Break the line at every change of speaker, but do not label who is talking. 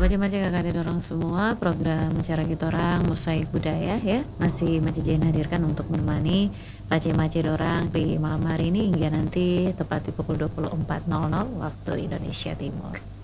Mace-mace kakak ada dorong semua program cara kita orang mosaik budaya ya masih Mace Jane hadirkan untuk menemani mace-mace dorang di malam hari ini hingga nanti tepat di pukul 24.00 waktu Indonesia Timur.